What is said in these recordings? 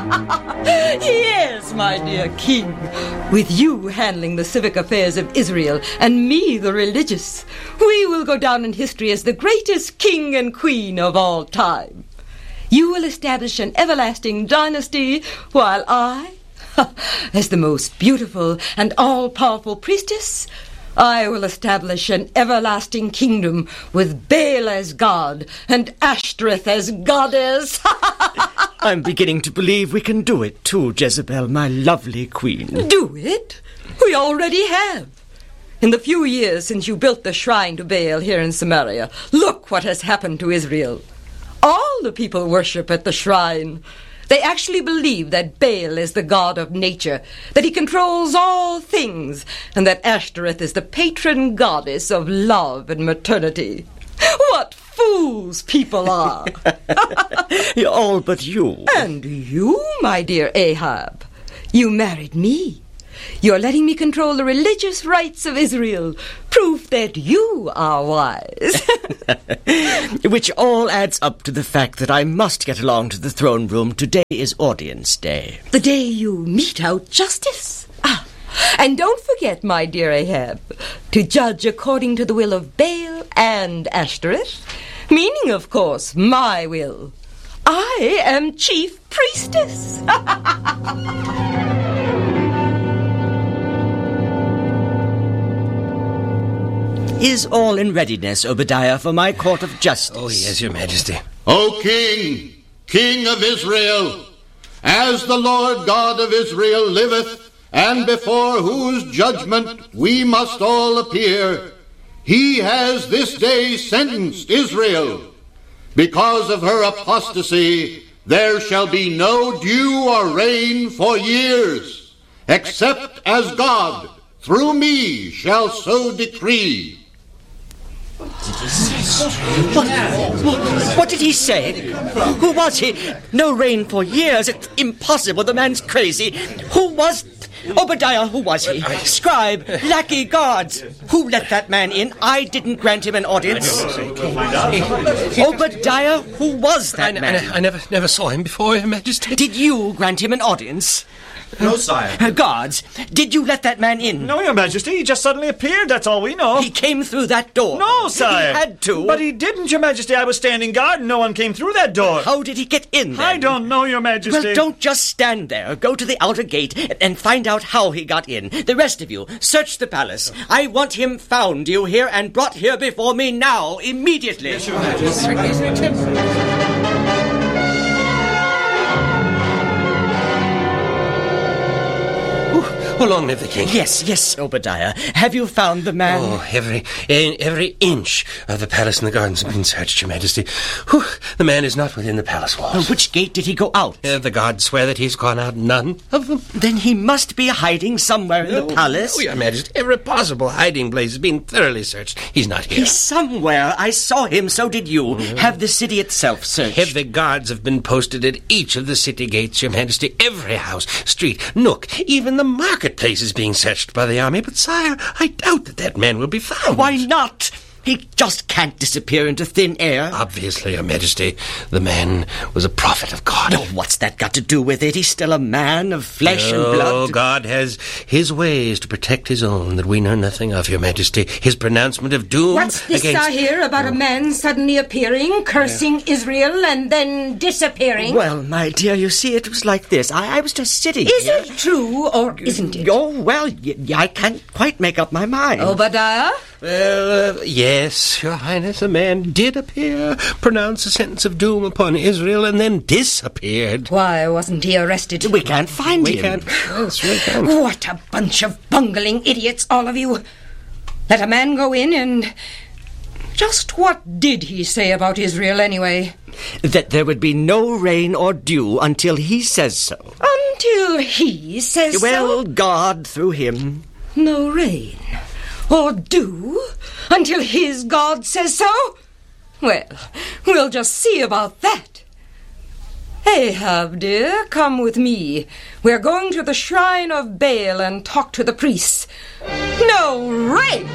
Yes, my dear king. With you handling the civic affairs of Israel and me the religious, we will go down in history as the greatest king and queen of all time. You will establish an everlasting dynasty, while I, as the most beautiful and all-powerful priestess, I will establish an everlasting kingdom with Baal as god and Ashtoreth as goddess. I'm beginning to believe we can do it too, Jezebel, my lovely queen. Do it? We already have. In the few years since you built the shrine to Baal here in Samaria, look what has happened to Israel. All the people worship at the shrine. They actually believe that Baal is the god of nature, that he controls all things, and that Ashtoreth is the patron goddess of love and maternity. What fools people are! All but you. And you, my dear Ahab. You married me. You're letting me control the religious rites of Israel. Proof that you are wise. Which all adds up to the fact that I must get along to the throne room. Today is audience day. The day you mete out justice. And don't forget, my dear Ahab, to judge according to the will of Baal and Ashtoreth, meaning, of course, my will. I am chief priestess. Is all in readiness, Obadiah, for my court of justice? Oh, yes, Your Majesty. O King, King of Israel, as the Lord God of Israel liveth, and before whose judgment we must all appear, he has this day sentenced Israel. Because of her apostasy, there shall be no dew or rain for years, except as God, through me, shall so decree. What did he say? Who was he? No rain for years. It's impossible. The man's crazy. Who was... Obadiah, who was he? Scribe, lackey, guards. Who let that man in? I didn't grant him an audience. Obadiah, who was that man? I never saw him before, Your Majesty. Did you grant him an audience? No, sire. Guards, did you let that man in? No, Your Majesty. He just suddenly appeared, that's all we know. He came through that door. No, sire. He had to. But he didn't, Your Majesty. I was standing guard and no one came through that door. How did he get in, then? I don't know, Your Majesty. Well, don't just stand there. Go to the outer gate and find out how he got in. The rest of you, search the palace. I want him found, you hear, and brought here before me now, immediately. Yes, Your Majesty. Oh, long live the king. Yes, Obadiah. Have you found the man? Oh, every inch of the palace and the gardens have been searched, Your Majesty. Whew, the man is not within the palace walls. Which gate did he go out? The guards swear that he's gone out none of them. Then he must be hiding somewhere in the palace. Oh, Your Majesty, every possible hiding place has been thoroughly searched. He's not here. He's somewhere. I saw him, so did you. Have the city itself searched. Heavy guards have been posted at each of the city gates, Your Majesty. Every house, street, nook, even the marketplace is being searched by the army. But, sire, I doubt that man will be found. Why not? He just can't disappear into thin air. Obviously, Your Majesty, the man was a prophet of God. No, what's that got to do with it? He's still a man of flesh and blood. Oh, God has his ways to protect his own that we know nothing of, Your Majesty. His pronouncement of doom What's this against... I hear about a man suddenly appearing, cursing Israel, and then disappearing? Well, my dear, you see, it was like this. I was just sitting Is here. it true, or isn't it? Oh, well, I can't quite make up my mind. Obadiah? Yes, Your Highness, a man did appear, pronounce a sentence of doom upon Israel, and then disappeared. Why wasn't he arrested? We can't find him. Yes, we can't. What a bunch of bungling idiots, all of you. Let a man go in and... Just what did he say about Israel, anyway? That there would be no rain or dew until he says so. Until he says so? Well, God through him. No rain or dew until his God says so? Well, we'll just see about that. Ahab, dear, come with me. We're going to the shrine of Baal and talk to the priests. No rain!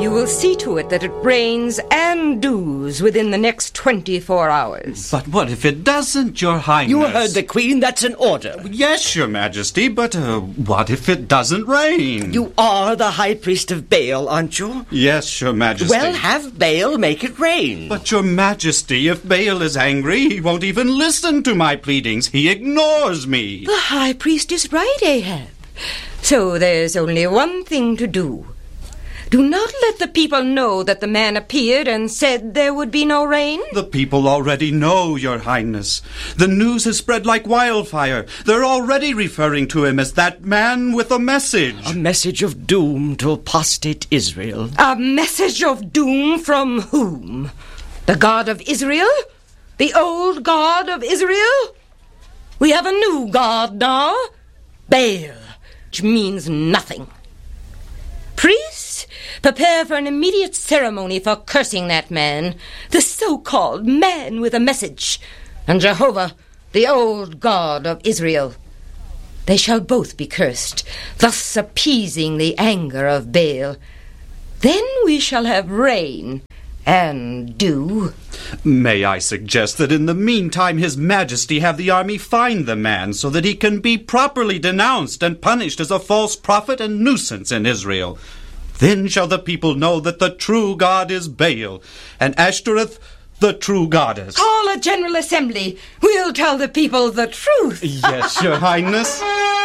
you will see to it that it rains and dews within the next 24 hours. But what if it doesn't, Your Highness? You heard the Queen. That's an order. Yes, Your Majesty, but what if it doesn't rain? You are the High Priest of Baal, aren't you? Yes, Your Majesty. Well, have Baal make it rain. But, Your Majesty, if Baal is angry, he won't even listen to my pleadings. He ignores me. The High Priest is right, Ahab. So there's only one thing to do. Do not let the people know that the man appeared and said there would be no rain. The people already know, Your Highness. The news has spread like wildfire. They're already referring to him as that man with a message. A message of doom to apostate Israel. A message of doom from whom? The God of Israel? The old God of Israel? We have a new God now, Baal, which means nothing. Priests, prepare for an immediate ceremony for cursing that man, the so-called man with a message, and Jehovah, the old God of Israel. They shall both be cursed, thus appeasing the anger of Baal. Then we shall have rain and dew. May I suggest that in the meantime His Majesty have the army find the man so that he can be properly denounced and punished as a false prophet and nuisance in Israel. Then shall the people know that the true God is Baal, and Ashtoreth the true goddess. Call a general assembly. We'll tell the people the truth. Yes, Your Highness.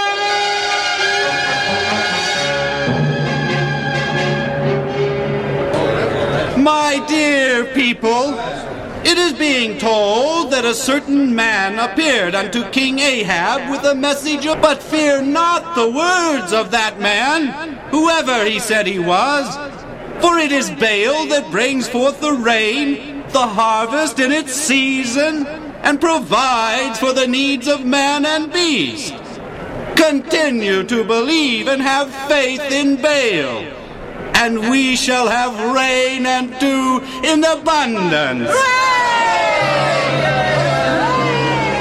My dear people, it is being told that a certain man appeared unto King Ahab with a message of, but fear not the words of that man, whoever he said he was. For it is Baal that brings forth the rain, the harvest in its season, and provides for the needs of man and beast. Continue to believe and have faith in Baal, and we shall have rain and dew in abundance.